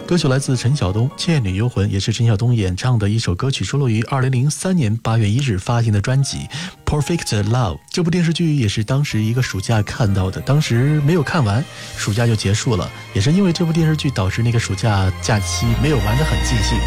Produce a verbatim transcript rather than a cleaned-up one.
歌曲来自陈晓东，《倩女幽魂》也是陈晓东演唱的一首歌曲，收录于二零零三年八月一日发行的专辑《Perfect Love》。这部电视剧也是当时一个暑假看到的，当时没有看完，暑假就结束了，也是因为这部电视剧导致那个暑假假期没有玩得很尽兴。